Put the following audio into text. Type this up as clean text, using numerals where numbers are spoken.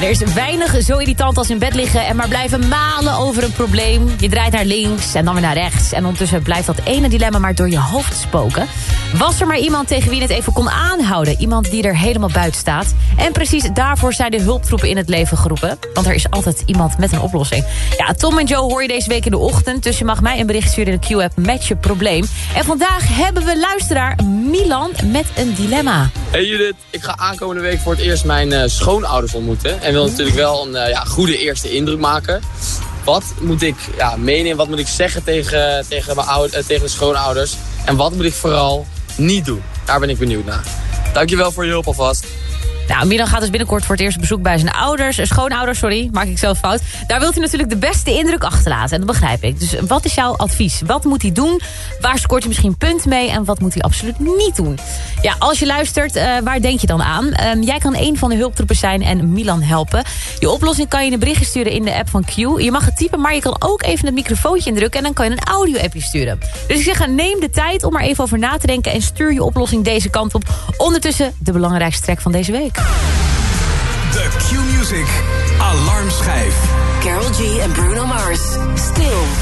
er is weinig zo irritant als in bed liggen en maar blijven malen over een probleem. Je draait naar links en dan weer naar rechts. En ondertussen blijft dat ene dilemma maar door je hoofd spoken. Was er maar iemand tegen wie je het even kon aanhouden. Iemand die er helemaal buiten staat. En precies daarvoor zijn de hulptroepen in het leven geroepen. Want er is altijd iemand met een oplossing. Ja, Tom en Joe hoor je deze week in de ochtend. Dus je mag mij een bericht sturen in de Q-app met je probleem. En vandaag hebben we luisteraar Milan met een dilemma. Hey Judith, ik ga aankomende week voor het eerst mijn schoonouders ontmoeten. En wil natuurlijk wel een goede eerste indruk maken. Wat moet ik meenemen, wat moet ik zeggen tegen de schoonouders? En wat moet ik vooral niet doen? Daar ben ik benieuwd naar. Dankjewel voor je hulp alvast. Nou, Milan gaat dus binnenkort voor het eerst op bezoek bij zijn schoonouders, maak ik zelf fout. Daar wilt hij natuurlijk de beste indruk achterlaten, en dat begrijp ik. Dus wat is jouw advies? Wat moet hij doen? Waar scoort hij misschien punt mee? En wat moet hij absoluut niet doen? Ja, als je luistert, waar denk je dan aan? Jij kan een van de hulptroepen zijn en Milan helpen. Je oplossing kan je in een berichtje sturen in de app van Q. Je mag het typen, maar je kan ook even het microfoontje indrukken en dan kan je een audio-appje sturen. Dus ik zeg, neem de tijd om er even over na te denken en stuur je oplossing deze kant op. Ondertussen de belangrijkste track van deze week. De Q-Music Alarmschijf. Karol G en Bruno Mars. Still.